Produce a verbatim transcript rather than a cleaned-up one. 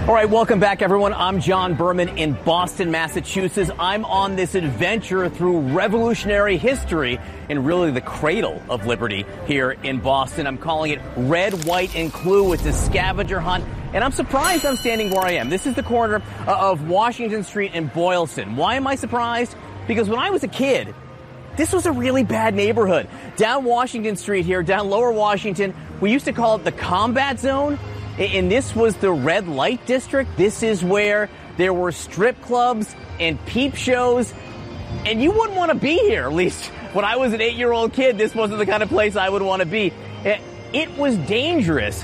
All right, welcome back, everyone. I'm John Berman in Boston, Massachusetts. I'm on this adventure through revolutionary history and really the cradle of liberty here in Boston. I'm calling it Red, White, and Clue. It's a scavenger hunt, and I'm surprised I'm standing where I am. This is the corner of Washington Street and Boylston. Why am I surprised? Because when I was a kid, this was a really bad neighborhood. Down Washington Street here, down Lower Washington, we used to call it the combat zone. And this was the red light district. This is where there were strip clubs and peep shows. And you wouldn't want to be here, at least when I was an eight-year-old kid. This wasn't the kind of place I would want to be. It was dangerous